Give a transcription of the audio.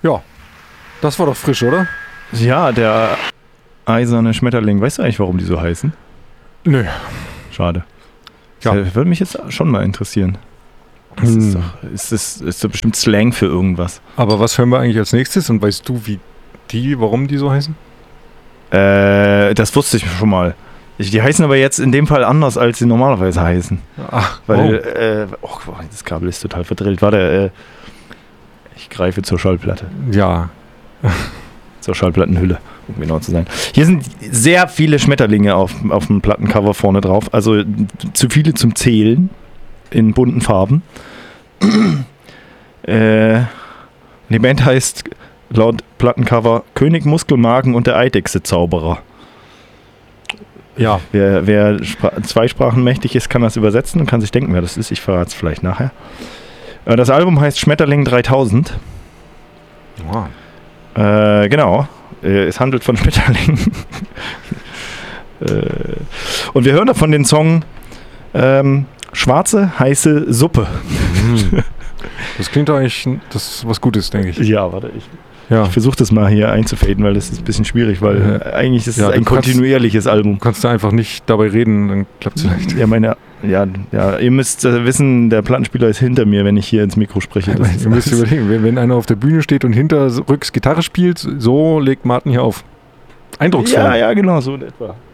Ja, das war doch frisch, oder? Ja, der eiserne Schmetterling. Weißt du eigentlich, warum die so heißen? Nö. Schade. Ja. Das würde mich jetzt schon mal interessieren. Das ist doch bestimmt Slang für irgendwas. Aber was hören wir eigentlich als nächstes? Und weißt du, warum die so heißen? Das wusste ich schon mal. Die heißen aber jetzt in dem Fall anders, als sie normalerweise heißen. Ach, Weil, das Kabel ist total verdrillt. Warte, ich greife zur Schallplatte. Ja. Zur Schallplattenhülle, um genau zu sein. Hier sind sehr viele Schmetterlinge auf dem Plattencover vorne drauf. Also zu viele zum Zählen in bunten Farben. Die Band heißt laut Plattencover König Muskelmagen und der Eidechse-Zauberer. Ja. Wer zweisprachenmächtig ist, kann das übersetzen und kann sich denken, wer das ist. Ich verrate es vielleicht nachher. Das Album heißt Schmetterling 3000. Wow. Genau. Es handelt von Schmetterlingen. Und wir hören davon den Song Schwarze, heiße Suppe. Das klingt doch eigentlich, das ist was Gutes, denke ich. Ja, warte, ich Ja. versuche das mal hier einzufaden, weil das ist ein bisschen schwierig, weil eigentlich ist es ein du kannst- kontinuierliches Album. Kannst du einfach nicht dabei reden, dann klappt es vielleicht. Ja, ihr müsst wissen, der Plattenspieler ist hinter mir, wenn ich hier ins Mikro spreche. Das ist Ihr müsst alles- überlegen, wenn einer auf der Bühne steht und hinterrücks Gitarre spielt, so legt Martin hier auf. Eindrucksvoll. Ja, genau, so in etwa.